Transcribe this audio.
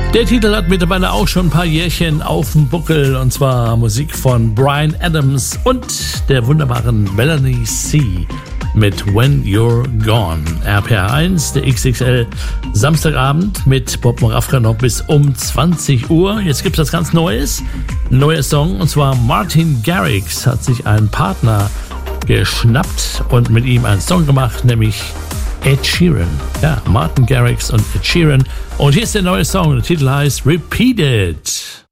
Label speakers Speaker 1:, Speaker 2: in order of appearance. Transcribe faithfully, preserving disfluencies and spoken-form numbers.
Speaker 1: Der Titel hat mittlerweile auch schon ein paar Jährchen auf dem Buckel, und zwar Musik von Bryan Adams und der wunderbaren Melanie C. mit When You're Gone. R P R eins, der X X L Samstagabend mit Bob Moravka noch bis um zwanzig Uhr. Jetzt gibt's was ganz Neues, ein neuer Song, und zwar Martin Garrix hat sich einen Partner geschnappt und mit ihm einen Song gemacht, nämlich Ed Sheeran. Ja, Martin Garrix und Ed Sheeran. Und hier ist der neue Song. Der Titel heißt Repeat It.